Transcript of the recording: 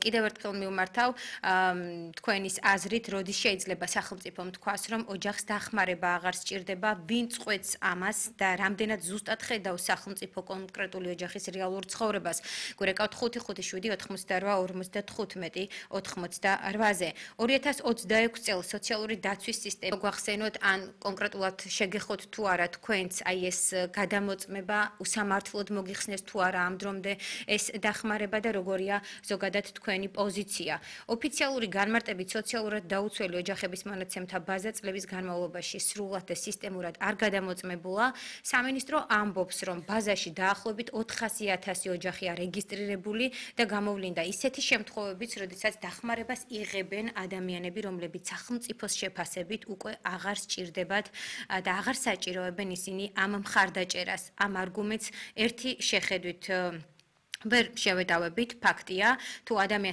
კიდევ ერთხელ მივმართავ თქვენის აზრით, როდის შეიძლება სახელმწიფომ თქვას, რომ ოჯახს დახმარება აღარ სჭირდება, ვინ წყვეტს ამას და რამდენად ზუსტად ხედავს სახელმწიფო კონკრეტული ოჯახის რეალურ ცხოვრებას. გვერეკავთ 5-7-88-ზე. 2026 წელს სოციალური დაცვის სისტემა გვახსენოთ, ან კონკრეტულად შეგეხოთ თუ არა თქვენც აი ეს გადამოწმება უსამართლოდ მოგიხსნეს თუ არა ამ დრომდე ეს დახმარება და როგორია ზოგადად თქვენი პოზიცია. ოფიციალური განმარტებით სოციალურად დაუცველი ოჯახების მონაცემთა ბაზა წლების განმავლობაში სრულად და სისტემურად არ გადამოწმებულა. სამინისტრო ამბობს, რომ ბაზაში დაახლოებით 400,000 ოჯახია რეგისტრირებული და გამოვლინდა ისეთი შემთხვევებიც, როდესაც დახმარებას იღებენ ადამიანები, რომლებიც სახელმწიფოს შეფასებით უკვე აღარ სჭირდებათ და აღარ საჭიროებენ ისინი ამ მხარდაჭერას. ამ არგუმენტს ერთი შეხედვით ვერ შევედავებით, ფაქტია, თუ ადამიანს